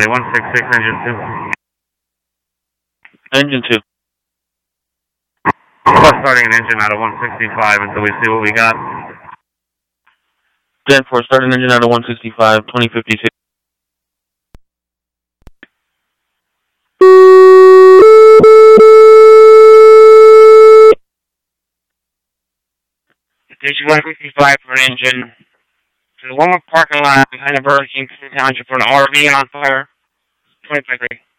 Cincinnati, 166, engine 2. Engine 2. Plus starting an engine out of 165 until we see what we got. Gen 4, start an engine out of 165, 2056. Station 165 for an engine. To the Walmart parking lot behind the Burger King Township for an RV on fire. 25 degree.